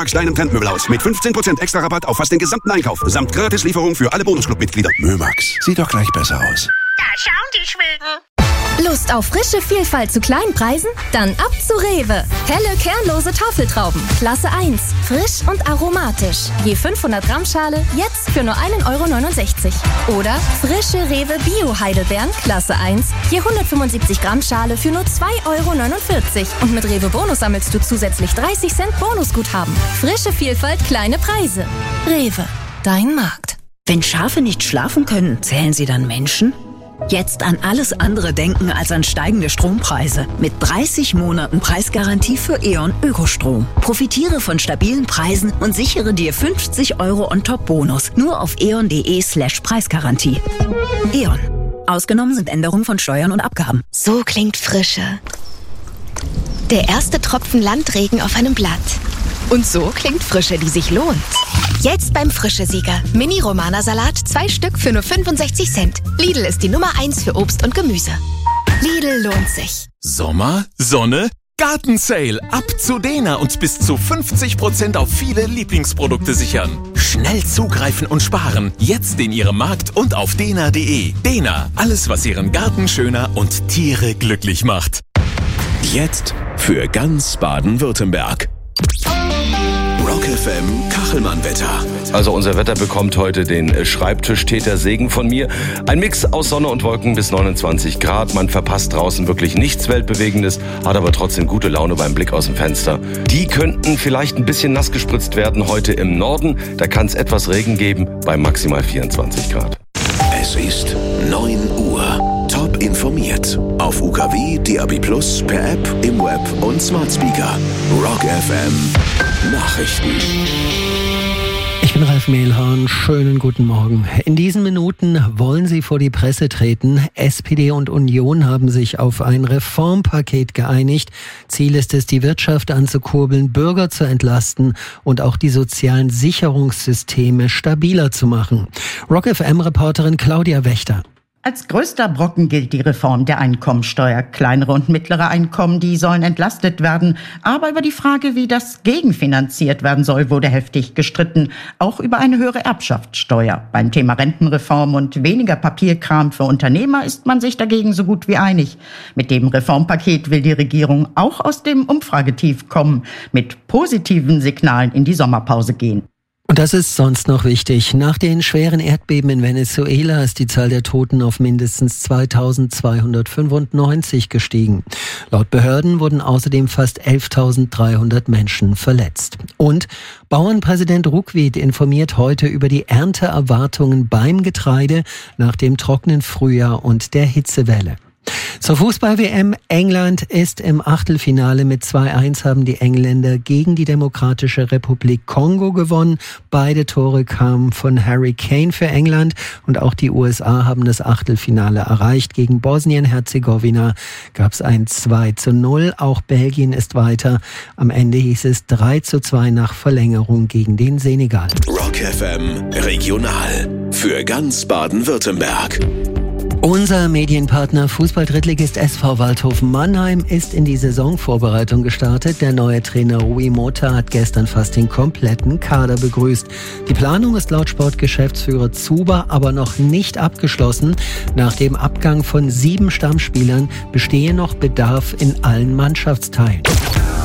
deinem Trendmöbelhaus mit 15% extra Rabatt auf fast den gesamten Einkauf samt Gratislieferung für alle Bonusclub-Mitglieder. Mömax, sieht doch gleich besser aus. Da schauen die Schweden. Lust auf frische Vielfalt zu kleinen Preisen? Dann ab zu Rewe. Helle, kernlose Tafeltrauben, Klasse 1. Frisch und aromatisch. Je 500 Gramm Schale, jetzt für nur 1,69 €. Oder frische Rewe Bio-Heidelbeeren, Klasse 1. Je 175 Gramm Schale für nur 2,49 €. Und mit Rewe Bonus sammelst du zusätzlich 30 Cent Bonusguthaben. Frische Vielfalt, kleine Preise. Rewe, dein Markt. Wenn Schafe nicht schlafen können, zählen sie dann Menschen? Jetzt an alles andere denken als an steigende Strompreise. Mit 30 Monaten Preisgarantie für E.ON Ökostrom. Profitiere von stabilen Preisen und sichere dir 50 € on top Bonus. Nur auf eon.de/Preisgarantie. E.ON. Ausgenommen sind Änderungen von Steuern und Abgaben. So klingt Frische. Der erste Tropfen Landregen auf einem Blatt. Und so klingt Frische, die sich lohnt. Jetzt beim Frische-Sieger. Mini-Romana-Salat, 2 Stück für nur 65 Cent. Lidl ist die Nummer 1 für Obst und Gemüse. Lidl lohnt sich. Sommer, Sonne, Gartensale. Ab zu Dena und bis zu 50% auf viele Lieblingsprodukte sichern. Schnell zugreifen und sparen. Jetzt in Ihrem Markt und auf dena.de. Dena, alles was Ihren Garten schöner und Tiere glücklich macht. Jetzt für ganz Baden-Württemberg. Rock FM Kachelmann-Wetter. Also unser Wetter bekommt heute den Schreibtischtäter-Segen von mir. Ein Mix aus Sonne und Wolken bis 29 Grad. Man verpasst draußen wirklich nichts Weltbewegendes, hat aber trotzdem gute Laune beim Blick aus dem Fenster. Die könnten vielleicht ein bisschen nass gespritzt werden heute im Norden. Da kann es etwas Regen geben bei maximal 24 Grad. Es ist 9 Uhr. Top informiert. Auf UKW, DAB+, per App, im Web und Smart Speaker. Rock FM Nachrichten. Ich bin Ralf Mehlhorn. Schönen guten Morgen. In diesen Minuten wollen sie vor die Presse treten. SPD und Union haben sich auf ein Reformpaket geeinigt. Ziel ist es, die Wirtschaft anzukurbeln, Bürger zu entlasten und auch die sozialen Sicherungssysteme stabiler zu machen. Rock FM-Reporterin Claudia Wächter. Als größter Brocken gilt die Reform der Einkommensteuer. Kleinere und mittlere Einkommen, die sollen entlastet werden. Aber über die Frage, wie das gegenfinanziert werden soll, wurde heftig gestritten. Auch über eine höhere Erbschaftssteuer. Beim Thema Rentenreform und weniger Papierkram für Unternehmer ist man sich dagegen so gut wie einig. Mit dem Reformpaket will die Regierung auch aus dem Umfragetief kommen, mit positiven Signalen in die Sommerpause gehen. Und das ist sonst noch wichtig. Nach den schweren Erdbeben in Venezuela ist die Zahl der Toten auf mindestens 2295 gestiegen. Laut Behörden wurden außerdem fast 11.300 Menschen verletzt. Und Bauernpräsident Ruckwied informiert heute über die Ernteerwartungen beim Getreide nach dem trockenen Frühjahr und der Hitzewelle. Zur Fußball-WM. England ist im Achtelfinale. Mit 2:1 haben die Engländer gegen die Demokratische Republik Kongo gewonnen. Beide Tore kamen von Harry Kane für England. Und auch die USA haben das Achtelfinale erreicht. Gegen Bosnien-Herzegowina gab es ein 2:0. Auch Belgien ist weiter. Am Ende hieß es 3:2 nach Verlängerung gegen den Senegal. Rock FM Regional für ganz Baden-Württemberg. Unser Medienpartner Fußball-Drittligist SV Waldhofen Mannheim ist in die Saisonvorbereitung gestartet. Der neue Trainer Rui Mota hat gestern fast den kompletten Kader begrüßt. Die Planung ist laut Sportgeschäftsführer Zuber aber noch nicht abgeschlossen. Nach dem Abgang von 7 Stammspielern bestehe noch Bedarf in allen Mannschaftsteilen.